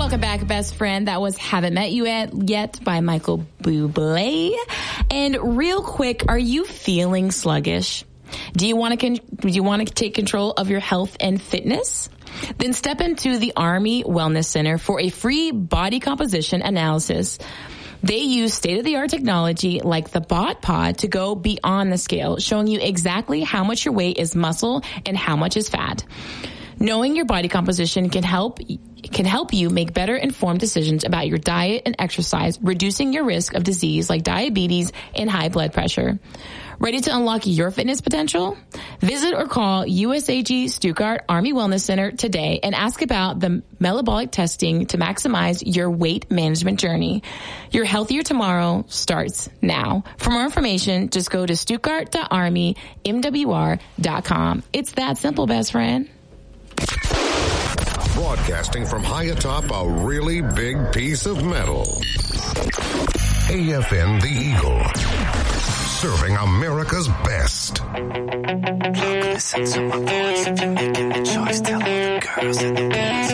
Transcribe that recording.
Welcome back, best friend. That was Haven't Met You Yet by Michael Bublé. And real quick, are you feeling sluggish? Do you want to take control of your health and fitness? Then step into the Army Wellness Center for a free body composition analysis. They use state-of-the-art technology like the Bot Pod to go beyond the scale, showing you exactly how much your weight is muscle and how much is fat. Knowing your body composition can help you make better informed decisions about your diet and exercise, reducing your risk of disease like diabetes and high blood pressure. Ready to unlock your fitness potential? Visit or call USAG Stuttgart Army Wellness Center today and ask about the metabolic testing to maximize your weight management journey. Your healthier tomorrow starts now. For more information, just go to stuttgart.armymwr.com. It's that simple, best friend. Broadcasting from high atop a really big piece of metal. AFN The Eagle. Serving America's best. Look, listen to my voice. If you're making a choice, tell all the girls and the boys.